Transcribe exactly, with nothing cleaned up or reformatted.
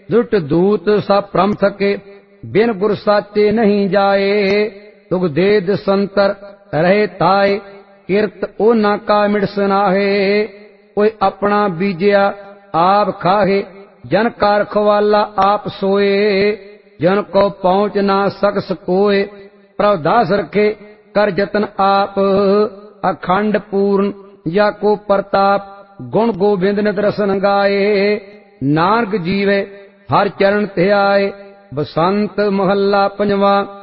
दुष्ट दूत सब प्रम थके बिन गुर साचे नहीं जाए। तुग देद संतर रहे ताए किरत ओ ना का मिट सुनाहे। कोई अपना बीजिया आप खाहे जन कार खवाला आप सोए। जन को पहुंच ना सकस कोय प्रभ दास रखे कर जतन आप। अखंड पूर्ण या को प्रताप गुण गोबिंद ने दर्शन गाए। नानक जीवे हर चरण ते आए। बसंत महला पंजवा।